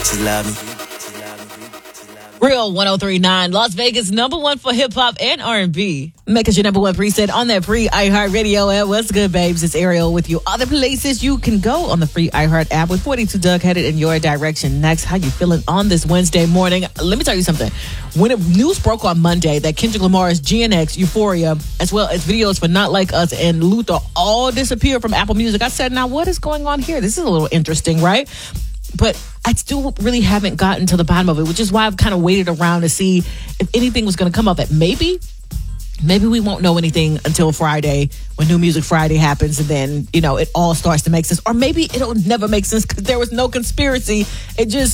She love me. Real 103.9, Las Vegas, number one for hip-hop and R&B. Make us your number one preset on that free iHeartRadio app. What's good, babes? It's Ariel with you. Other places you can go on the free iHeart app with 42 Doug headed in your direction. Next, how you feeling on this Wednesday morning? Let me tell you something. When news broke on Monday that Kendrick Lamar's GNX, Euphoria, as well as videos for Not Like Us and Luther all disappeared from Apple Music, I said, now what is going on here? This is a little interesting, right? But I still really haven't gotten to the bottom of it, which is why I've kind of waited around to see if anything was going to come of it. Maybe we won't know anything until Friday when New Music Friday happens, and then, it all starts to make sense. Or maybe it'll never make sense because there was no conspiracy. It just